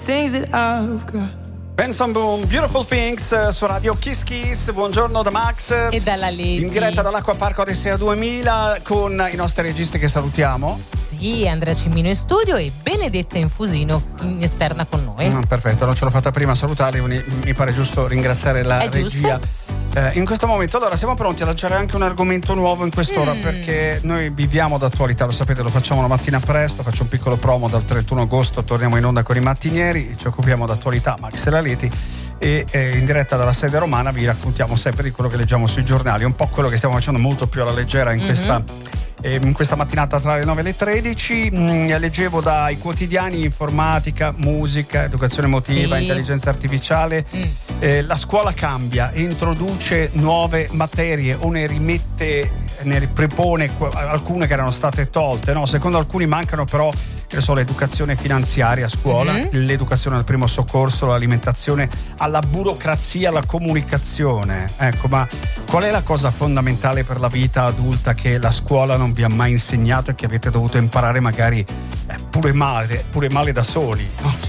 things that I've got. Benson Boom, Beautiful Things su Radio Kiss Kiss. Buongiorno da Max e dalla Leti, in diretta dall'Acquaparco Odissea 2000 con i nostri registi che salutiamo. Sì, Andrea Cimino in studio e Benedetta Infusino in esterna con noi. Perfetto, non ce l'ho fatta prima a salutarli, mi pare giusto ringraziare la regia. In questo momento, allora, siamo pronti a lanciare anche un argomento nuovo in quest'ora, perché noi viviamo d'attualità, lo sapete, lo facciamo la mattina presto, faccio un piccolo promo dal 31 agosto, torniamo in onda con i mattinieri, ci occupiamo d'attualità, Max e la Leti, e in diretta dalla sede romana vi raccontiamo sempre di quello che leggiamo sui giornali, un po' quello che stiamo facendo molto più alla leggera in questa mattinata tra le 9 e le 13. Leggevo dai quotidiani informatica, musica, educazione emotiva, intelligenza artificiale. La scuola cambia, introduce nuove materie o ne ripropone alcune che erano state tolte, no? Secondo alcuni mancano però, che so, l'educazione finanziaria a scuola, l'educazione al primo soccorso, l'alimentazione, alla burocrazia, alla comunicazione. Ecco, ma qual è la cosa fondamentale per la vita adulta che la scuola non vi ha mai insegnato e che avete dovuto imparare magari pure male da soli?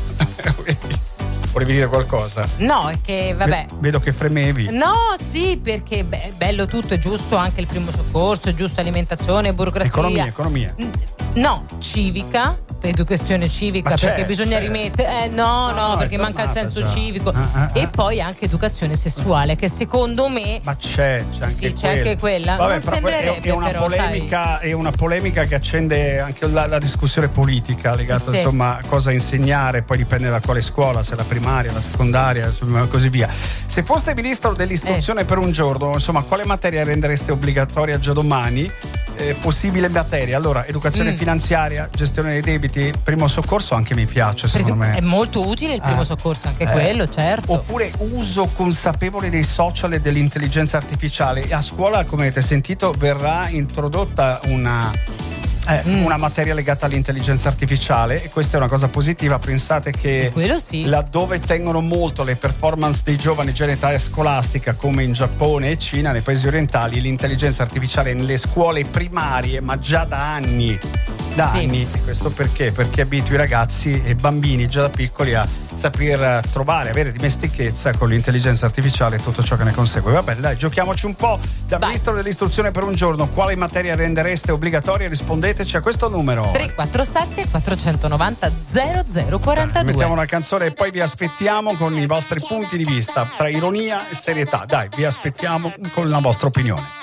Volevi dire qualcosa? No, è che vabbè. Vedo che fremevi. No, sì, perché bello tutto, è giusto anche il primo soccorso, è giusto alimentazione, burocrazia. Economia. No, civica, educazione civica, perché bisogna rimettere. No, perché manca il senso civico. E poi anche educazione sessuale, che secondo me. Ma c'è anche quella. Vabbè, non sembrerebbe, è una polemica che accende anche la discussione politica legata insomma a cosa insegnare, poi dipende da quale scuola, se la primaria, la secondaria, insomma, così via. Se foste ministro dell'istruzione per un giorno, insomma, quale materia rendereste obbligatoria già domani? Possibile materia, allora educazione finanziaria, gestione dei debiti, primo soccorso anche mi piace, secondo me è molto utile il primo soccorso, anche quello, certo. Oppure uso consapevole dei social e dell'intelligenza artificiale. A scuola, come avete sentito, verrà introdotta una materia legata all'intelligenza artificiale, e questa è una cosa positiva. Pensate che laddove tengono molto le performance dei giovani già in età scolastica, come in Giappone e Cina, nei paesi orientali, l'intelligenza artificiale nelle scuole primarie, ma già da anni. E questo perché abitua i ragazzi e bambini già da piccoli a saper trovare, avere dimestichezza con l'intelligenza artificiale e tutto ciò che ne consegue. Va bene, dai, giochiamoci un po'. Da ministro dell'istruzione per un giorno, quale materia rendereste obbligatoria? Rispondeteci a questo numero: 347 490 0042. Mettiamo una canzone e poi vi aspettiamo con i vostri punti di vista, tra ironia e serietà. Dai, vi aspettiamo con la vostra opinione.